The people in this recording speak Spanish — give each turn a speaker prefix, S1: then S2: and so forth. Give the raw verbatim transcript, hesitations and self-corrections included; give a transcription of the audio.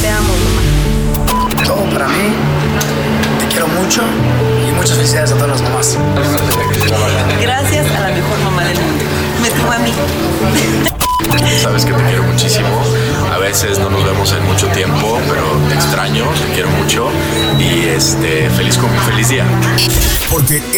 S1: Te amo, mamá.
S2: Todo para mí. Te quiero mucho y muchas felicidades a todas las mamás.
S1: Gracias a la mejor mamá del mundo. Me tuvo a mí.
S3: Sabes que te quiero muchísimo. A veces no nos vemos en mucho tiempo, pero te extraño, te quiero mucho y este feliz con mi feliz día.
S4: Porque